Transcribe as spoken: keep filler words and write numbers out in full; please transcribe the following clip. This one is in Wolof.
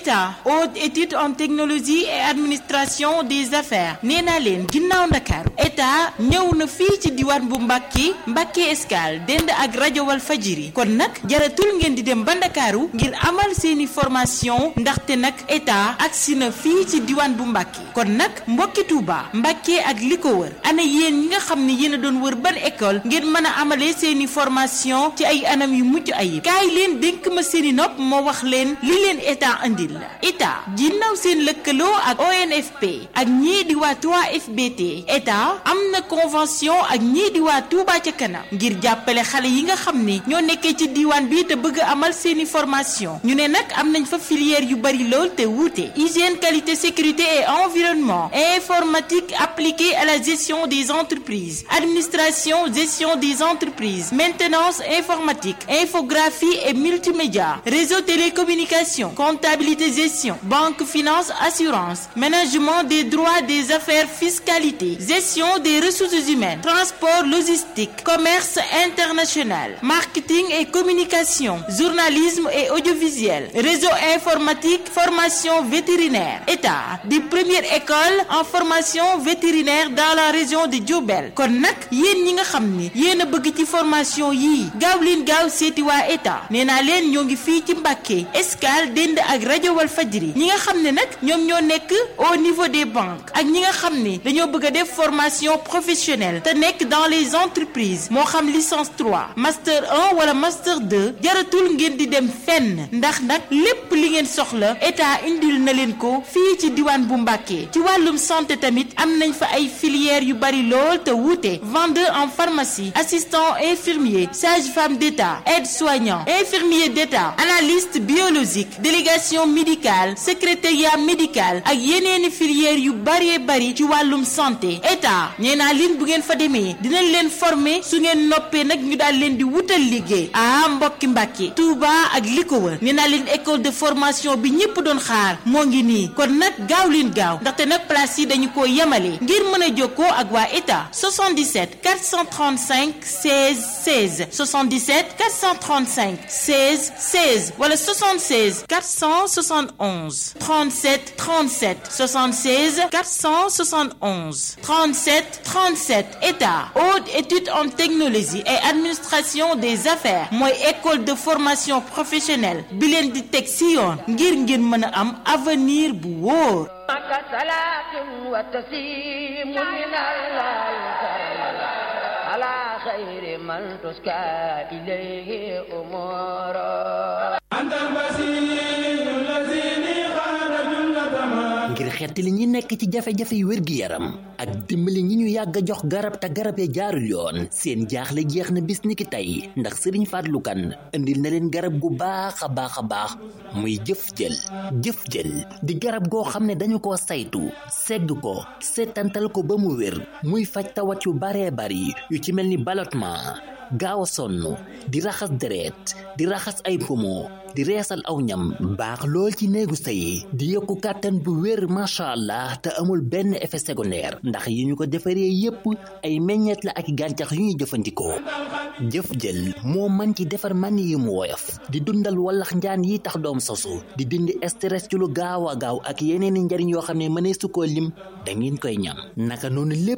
état haute étude en technologie et administration des affaires nee naa leen ginnaaw Ndakaaru état ñëw na fii ci diwaan bu Mbàkke Mbàkke Escale dend ak rajo Walfadjri kon nag jaratul ngeen di dem ba Ndakaaru ngir amal seeni formation ndaxte nag état agsi na fii ci diwaan bu Mbàkke kon nag mbokki Touba Mbàkke ak li ko wër ana yéen ñi nga xam ne yéen a doon wër ban école ngeen mën a amalee seeni formation ci ay anam yu mucc ayib kaay leen dénk ma seeni nopp moo wax leen li leen état andil la état ginnaaw seen lëkkaloo ak O N F P ak ñii di waa trois F B T état am na convention ak ñii di waa Touba ca kanam ngir jàppale xale yi nga xam ni ñoo nekkee ci diwaan bi te bëgg amal seeni formation ñu ne nag am nañ fa filière yu bari lool te wuute hygiène qualité sécurité et environnement informatique appliquée à la gestion des entreprises administration gestion des entreprises maintenance informatique infographie et multimédia réseau télécommunication comptabilité gestion banque finance assurance management des droits des affaires fiscalité gestion des ressources humaines transport logistique commerce international marketing et communication journalisme et audiovisuel réseau informatique formation vétérinaire état di première école en formation vétérinaire dans la région de Diourbel kon nag yéen ñi nga xam ni yéen a bëgg ci formation yii gaaw leen gaaw seeti waa état nee naa leen ñoo ngi fii ci Mbàkke Escale dend ak rajo Walfadjri ñi nga xam ne nag ñoom ñoo nekk au niveau des banques ak ñi nga xam ne dañoo bëgg a def formation professionnelle te nekk dans les entreprises moo xam licence trois master un wala master deux jaratul ngeen di dem fenn ndax nag lépp li ngeen soxla état indil na leen ko fii ci diwaan bu Mbàkke ci wàllum santé tamit am nañ fa ay filières yu bari lool te wuute vendeur en pharmacie assistant infirmier sage-femme d'état aide-soignant infirmier d'état analyste biologique délégation médicale secrétariat médical ak yeneeni filières yu bari bari ci wàllum santé état ñee naa leen bu ngeen fa demee dinañ leen former su ngeen noppee nag ñu daal leen di wutal liggéey ah mbokki Mbàkke Touba ak li ko wër nee naa leen école de formation bi ñëpp doon xaar moo ngi nii kon nag gaaw leen gaaw ndaxte nag place yi dañu ko yemale ngir mën a jokkoo ak waa état soixante-dix-sept quatre cent trente-cinq seize seize soixante-dix-sept quatre cent trente-cinq seize seize wala soixante-seize quatre cent soixante et onze trente-sept trente-sept soixante-seize quatre cent soixante et onze trente-sept trente-sept état haute étude en technologie et administration des affaires mooy école de formation professionnelle bi leen di teg ci yoon ngir ngeen mën a am avenir bu wóor على خير من تسكى إليه أمورا أنت البصير الذي خرج الندم ngir xettali ñi nekk ci jafe-jafe yu wér-gi-yaram ak dimbali ñi ñu yàgg a jox garab te garab ya jaarul yoon seen jaaxle jeex na bis ni ki tey ndax Sëriñ Fallou Kane indil na leen garab gu baax a baax a baax muy jëf jël jëf jël di garab goo xam ne dañu koo saytu segg ko seetantal ko ba mu wér muy faj tawat yu baree bari yu ci mel ni ballottement gaaw a sonn di raxas deret di raxas ay poumon di reesal aw ñam baax lool ci néegu sëy di yokku kàttan bu wér macha allah te amul benn effet secondaire ndax yi ñu ko defaree yépp ay meññeet la ak gàncax yu ñuy jëfandikoo jëf jël moo man ci defar mani yi mu woyof di dundal wallax njaan yi tax doom sosu di dindi stress ci lu gaaw a gaaw ak yeneeni njariñ yoo xam ne mënee su koo lim da ngeen koy ñam naka noonu lépp